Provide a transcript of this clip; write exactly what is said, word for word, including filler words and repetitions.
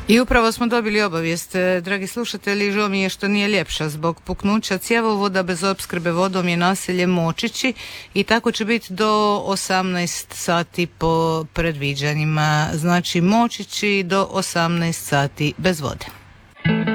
I upravo smo dobili obavijest, dragi slušatelji, žao mi je što nije ljepša. Zbog puknuća cjevovoda bez opskrbe vodom je naselje Močići i tako će biti do osamnaest sati po predviđanjima. Znači Močići do osamnaest sati bez vode.